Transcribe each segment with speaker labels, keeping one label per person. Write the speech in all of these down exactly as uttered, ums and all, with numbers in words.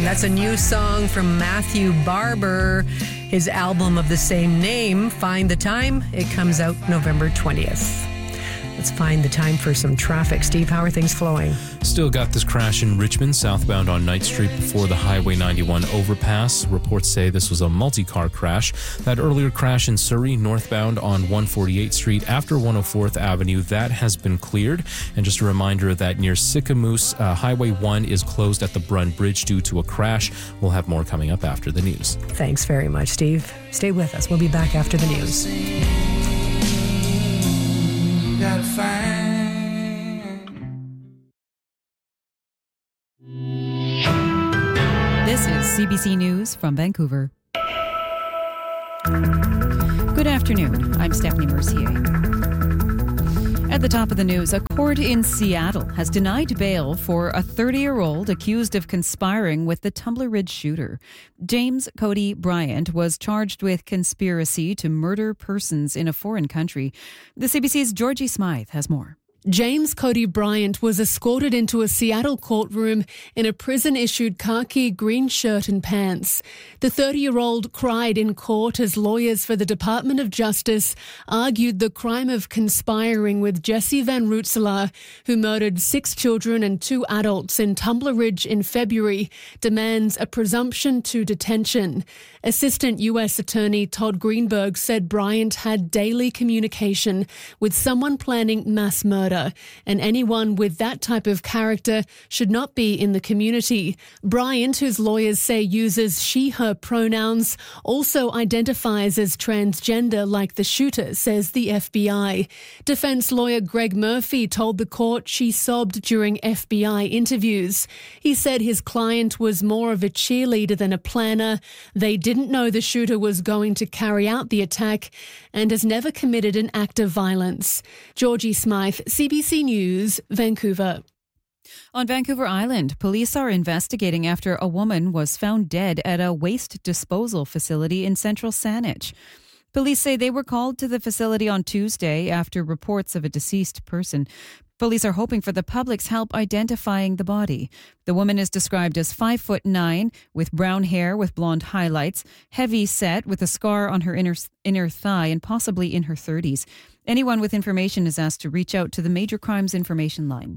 Speaker 1: That's a new song from Matthew Barber. His album of the same name, Find the Time, it comes out November twentieth. Let's find the time for some traffic. Steve, how are things flowing?
Speaker 2: Still got this crash in Richmond, southbound on Knight Street before the Highway ninety-one overpass. Reports say this was a multi-car crash. That earlier crash in Surrey, northbound on one forty-eighth Street after one oh fourth Avenue, that has been cleared. And just a reminder that near Sicamous, uh, Highway one is closed at the Brun Bridge due to a crash. We'll have more coming up after the news.
Speaker 1: Thanks very much, Steve. Stay with us. We'll be back after the news.
Speaker 3: Gotta find.
Speaker 4: This is C B C News from Vancouver. Good afternoon. I'm Stephanie Mercier. At the top of the news, a court in Seattle has denied bail for a thirty-year-old accused of conspiring with the Tumbler Ridge shooter. James Cody Bryant was charged with conspiracy to murder persons in a foreign country. The C B C's Georgie Smythe has more.
Speaker 5: James Cody Bryant was escorted into a Seattle courtroom in a prison-issued khaki green shirt and pants. The thirty-year-old cried in court as lawyers for the Department of Justice argued the crime of conspiring with Jesse Van Rootselaar, who murdered six children and two adults in Tumbler Ridge in February, demands a presumption to detention. Assistant U S Attorney Todd Greenberg said Bryant had daily communication with someone planning mass murder, and anyone with that type of character should not be in the community. Bryant, whose lawyers say uses she-her pronouns, also identifies as transgender like the shooter, says the F B I. Defense lawyer Greg Murphy told the court she sobbed during F B I interviews. He said his client was more of a cheerleader than a planner. They didn't know the shooter was going to carry out the attack and has never committed an act of violence. Georgie Smythe, C B C News, Vancouver.
Speaker 4: On Vancouver Island, police are investigating after a woman was found dead at a waste disposal facility in central Saanich. Police say they were called to the facility on Tuesday after reports of a deceased person. Police are hoping for the public's help identifying the body. The woman is described as five foot nine, with brown hair with blonde highlights, heavy set with a scar on her inner inner thigh, and possibly in her thirties. Anyone with information is asked to reach out to the Major Crimes Information Line.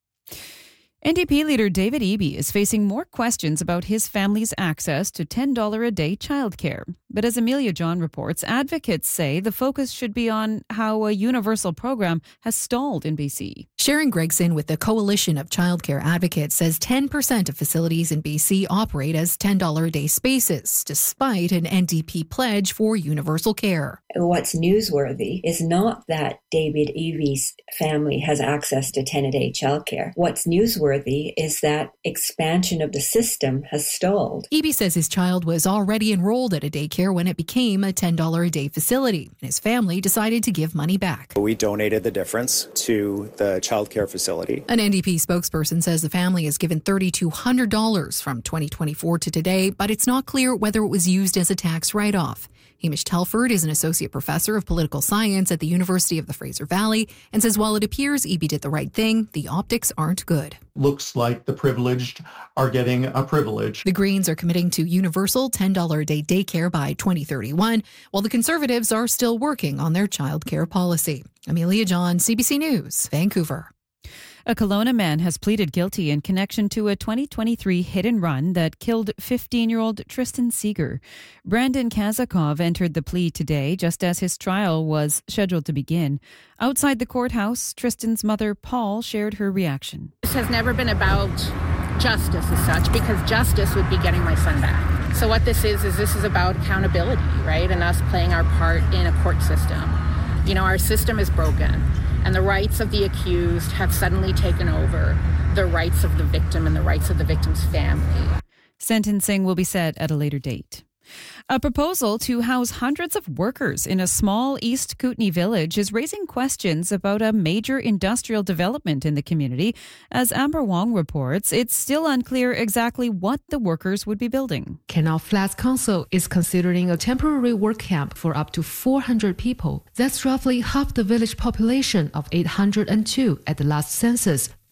Speaker 4: N D P leader David Eby is facing more questions about his family's access to ten dollars a day childcare. But as Amelia John reports, advocates say the focus should be on how a universal program has stalled in B C.
Speaker 6: Sharon Gregson with the Coalition of Childcare Advocates says ten percent of facilities in B C operate as ten dollars a day spaces, despite an N D P pledge for universal care.
Speaker 7: What's newsworthy is not that David Eby's family has access to ten a day childcare. What's newsworthy is that expansion of the system has stalled.
Speaker 6: Eby says his child was already enrolled at a daycare when it became a ten dollars a day facility, and his family decided to give money back.
Speaker 8: We donated the difference to the childcare facility.
Speaker 6: An N D P spokesperson says the family has given three thousand two hundred dollars from twenty twenty-four to today, but it's not clear whether it was used as a tax write-off. Hamish Telford is an associate professor of political science at the University of the Fraser Valley and says while it appears Eby did the right thing, the optics aren't good.
Speaker 9: Looks like the privileged are getting a privilege.
Speaker 6: The Greens are committing to universal ten dollars a day daycare by twenty thirty-one, while the Conservatives are still working on their childcare policy. Amelia John, C B C News, Vancouver.
Speaker 4: A Kelowna man has pleaded guilty in connection to a twenty twenty-three hit-and-run that killed fifteen-year-old Tristan Seeger. Brandon Kazakov entered the plea today, just as his trial was scheduled to begin. Outside the courthouse, Tristan's mother, Paul, shared her reaction.
Speaker 10: This has never been about justice as such, because justice would be getting my son back. So what this is, is this is about accountability, right, and us playing our part in a court system. You know, our system is broken. And the rights of the accused have suddenly taken over the rights of the victim and the rights of the victim's family.
Speaker 4: Sentencing will be set at a later date. A proposal to house hundreds of workers in a small East Kootenay village is raising questions about a major industrial development in the community. As Amber Wong reports, it's still unclear exactly what the workers would be building.
Speaker 11: Canal Flats Council is considering a temporary work camp for up to four hundred people. That's roughly half the village population of eight hundred two at the last census.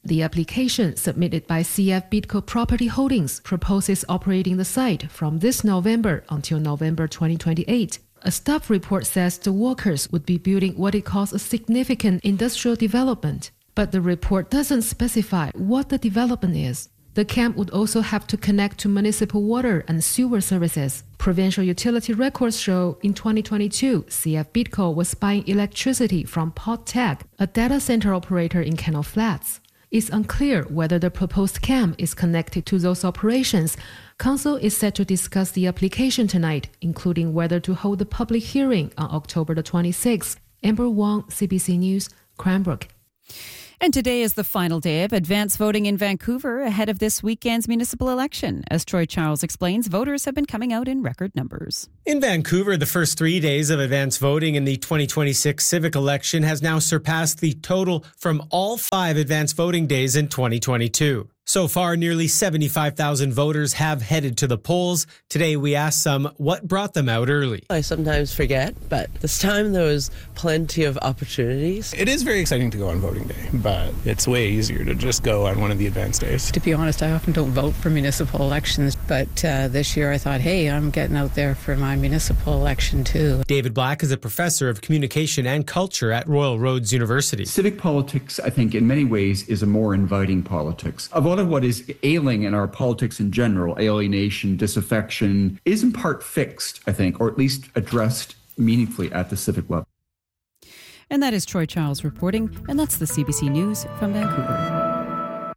Speaker 11: The application submitted by C F Bidco Property Holdings proposes operating the site from this November until November twenty twenty-eight. A staff report says the workers would be building what it calls a significant industrial development, but the report doesn't specify what the development is. The camp would also have to connect to municipal water and sewer services. Provincial utility records show in twenty twenty-two, C F Bidco was buying electricity from PodTech, a data center operator in Canal Flats. It's unclear whether the proposed camp is connected to those operations. Council is set to discuss the application tonight, including whether to hold the public hearing on October the twenty-sixth. Amber Wong, C B C News, Cranbrook.
Speaker 4: And today is the final day of advance voting in Vancouver ahead of this weekend's municipal election. As Troy Charles explains, voters have been coming out in record numbers.
Speaker 12: In Vancouver, the first three days of advance voting in the twenty twenty-six civic election has now surpassed the total from all five advance voting days in twenty twenty-two. So far, nearly seventy-five thousand voters have headed to the polls. Today, we asked some what brought them out early.
Speaker 13: I sometimes forget, but this time there was plenty of opportunities.
Speaker 14: It is very exciting to go on voting day, but it's way easier to just go on one of the advance days.
Speaker 15: To be honest, I often don't vote for municipal elections, but uh, this year I thought, hey, I'm getting out there for my municipal election too.
Speaker 12: David Black is a professor of communication and culture at Royal Roads University.
Speaker 16: Civic politics, I think, in many ways is a more inviting politics. Of all of what is ailing in our politics in general, alienation, disaffection, is in part fixed, I think, or at least addressed meaningfully at the civic level.
Speaker 4: And that is Troy Charles reporting, and that's the C B C News from Vancouver.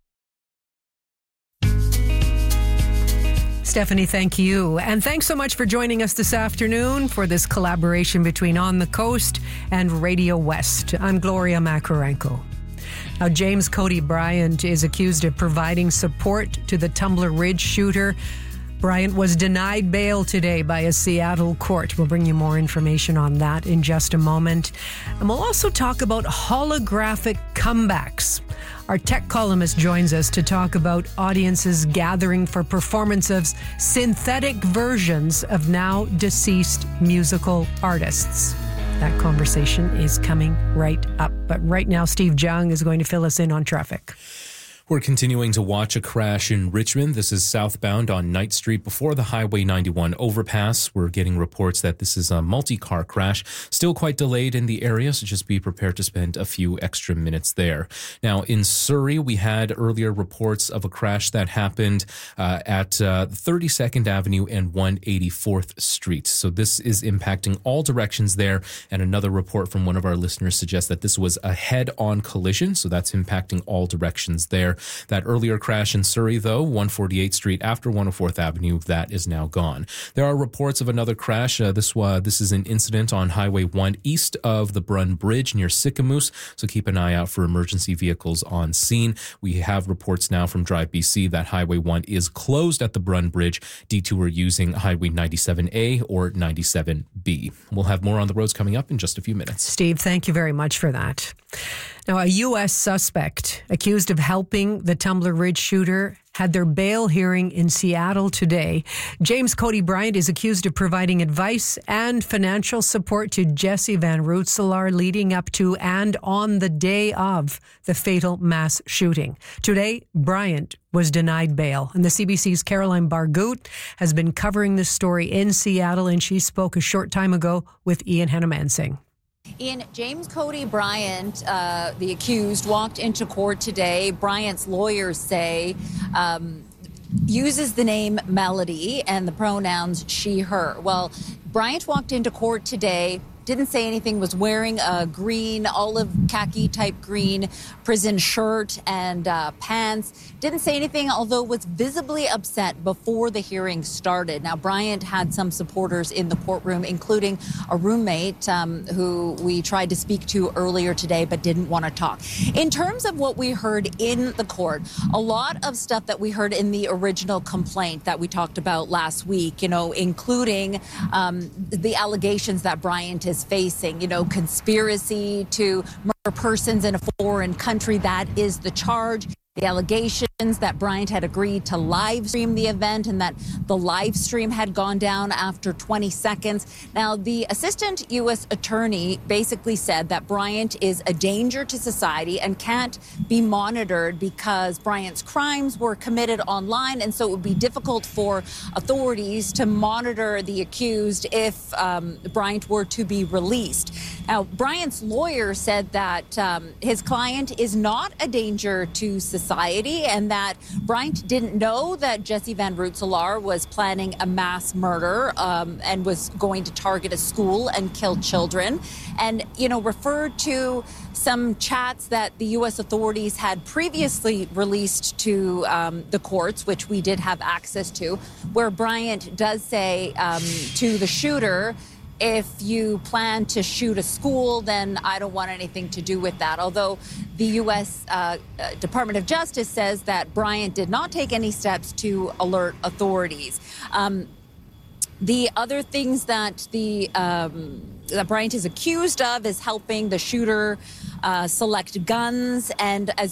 Speaker 1: Stephanie, thank you. And thanks so much for joining us this afternoon for this collaboration between On the Coast and Radio West. I'm Gloria Makarenko. Now, James Cody Bryant is accused of providing support to the Tumbler Ridge shooter. Bryant was denied bail today by a Seattle court. We'll bring you more information on that in just a moment. And we'll also talk about holographic comebacks. Our tech columnist joins us to talk about audiences gathering for performance of synthetic versions of now deceased musical artists. That conversation is coming right up. But right now, Steve Jung is going to fill us in on traffic.
Speaker 2: We're continuing to watch a crash in Richmond. This is southbound on Knight Street before the Highway ninety-one overpass. We're getting reports that this is a multi-car crash. Still quite delayed in the area, so just be prepared to spend a few extra minutes there. Now, in Surrey, we had earlier reports of a crash that happened uh, at uh, thirty-second Avenue and one hundred eighty-fourth Street. So this is impacting all directions there. And another report from one of our listeners suggests that this was a head-on collision, so that's impacting all directions there. That earlier crash in Surrey, though, one hundred forty-eighth Street after one hundred fourth Avenue, that is now gone. There are reports of another crash. Uh, this uh, this is an incident on Highway one east of the Brun Bridge near Sicamous, so keep an eye out for emergency vehicles on scene. We have reports now from Drive B C that Highway one is closed at the Brun Bridge. Detour using Highway ninety-seven A or ninety-seven B. We'll have more on the roads coming up in just a few minutes.
Speaker 1: Steve, thank you very much for that. Now, a U S suspect accused of helping the Tumbler Ridge shooter had their bail hearing in Seattle today. James Cody Bryant is accused of providing advice and financial support to Jesse Van Rootselaar leading up to and on the day of the fatal mass shooting. Today, Bryant was denied bail. And the C B C's Caroline Bargout has been covering this story in Seattle, and she spoke a short time ago with Ian Henemansing.
Speaker 17: Ian, James Cody Bryant, uh, the accused, walked into court today. Bryant's lawyers say um, uses the name Melody and the pronouns she, her. Well, Bryant walked into court today, didn't say anything, was wearing a green, olive khaki type green prison shirt and uh, pants. Didn't say anything, although was visibly upset before the hearing started. Now, Bryant had some supporters in the courtroom, including a roommate um, who we tried to speak to earlier today but didn't want to talk. In terms of what we heard in the court, a lot of stuff that we heard in the original complaint that we talked about last week, you know, including um, the allegations that Bryant is facing, you know, conspiracy to murder persons in a foreign country. That is the charge. the allegations that Bryant had agreed to live stream the event and that the live stream had gone down after twenty seconds. Now, the assistant U S attorney basically said that Bryant is a danger to society and can't be monitored because Bryant's crimes were committed online, and so it would be difficult for authorities to monitor the accused if um, Bryant were to be released. Now, Bryant's lawyer said that um, his client is not a danger to society and that Bryant didn't know that Jesse Van Rootselaar was planning a mass murder um, and was going to target a school and kill children, and, you know, referred to some chats that the U S authorities had previously released to um, the courts, which we did have access to, where Bryant does say um, to the shooter, if you plan to shoot a school, then I don't want anything to do with that. Although the U S uh, Department of Justice says that Bryant did not take any steps to alert authorities. Um, the other things that the um, that Bryant is accused of is helping the shooter uh, select guns, and as